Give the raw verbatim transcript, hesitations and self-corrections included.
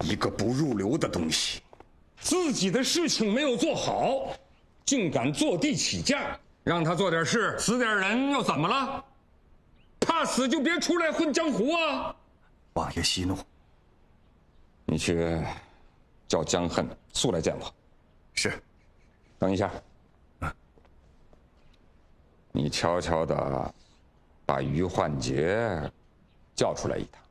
一个不入流的东西， 自己的事情没有做好，竟敢坐地起价，让他做点事，死点人又怎么了？怕死就别出来混江湖啊！ 王爷息怒。 你去叫江恨速来见我。 是。 等一下。嗯。你悄悄的把于焕杰叫出来一趟。